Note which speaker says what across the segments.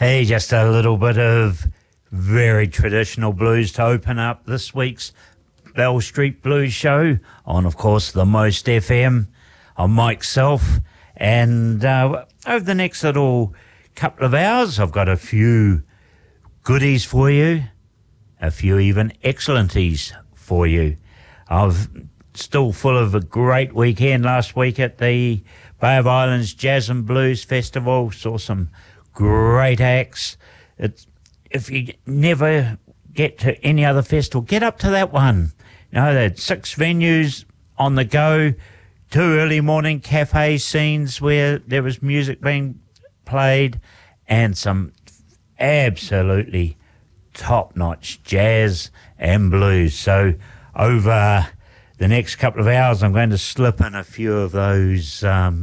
Speaker 1: Hey, just a little bit of very traditional blues to open up this week's Bell Street Blues show on, of course, the Most FM. I'm Mike Self, and over the next little couple of hours, I've got a few goodies for you, a few even excellenties for you. I've still full of a great weekend last week at the Bay of Islands Jazz and Blues Festival. Saw some great acts. If you never get to any other festival, get up to that one. You know, they had 6 venues on the go, 2 early morning cafe scenes where there was music being played, and some absolutely top-notch jazz and blues. So over the next couple of hours, I'm going to slip in a few of those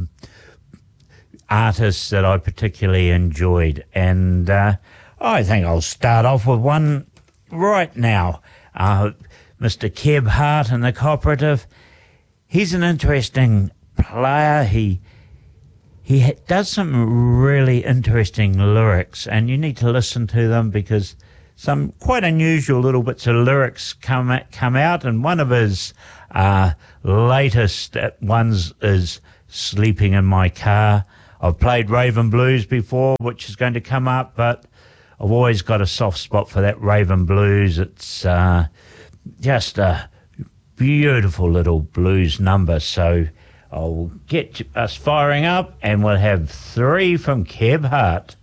Speaker 1: artists that I particularly enjoyed. And I think I'll start off with one right now. Mr. Keb Hart and the Cooperative. He's an interesting player. He does some really interesting lyrics, and you need to listen to them because some quite unusual little bits of lyrics come out, and one of his latest ones is Sleeping in My Car. I've played Raven Blues before, which is going to come up, but I've always got a soft spot for that Raven Blues. It's just a beautiful little blues number. So I'll get us firing up, and we'll have 3 from Keb Hart.